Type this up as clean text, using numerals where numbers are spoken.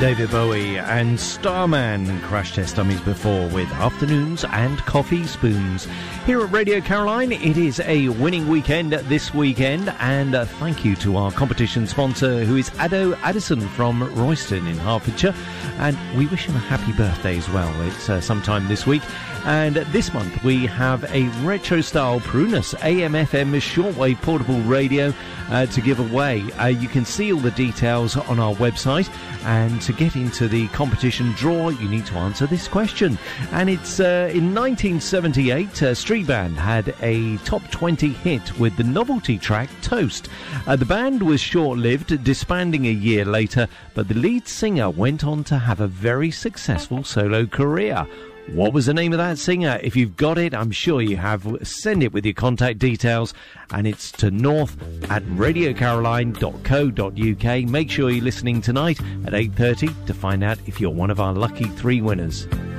David Bowie and Starman. Crash Test Dummies before with Afternoons and Coffee Spoons. Here at Radio Caroline, it is a winning weekend this weekend, and thank you to our competition sponsor, who is Addo Addison from Royston in Hertfordshire, and we wish him a happy birthday as well. It's sometime this week. And this month we have a retro-style Prunus AM/FM shortwave portable radio to give away. You can see all the details on our website, and to get into the competition draw you need to answer this question. And it's in 1978 Street Band had a top 20 hit with the novelty track Toast. The band was short-lived, disbanding a year later, but the lead singer went on to have a very successful solo career. What was the name of that singer? If you've got it, I'm sure you have. Send it with your contact details, and it's to north@radiocaroline.co.uk. Make sure you're listening tonight at 8:30 to find out if you're one of our lucky 3 winners.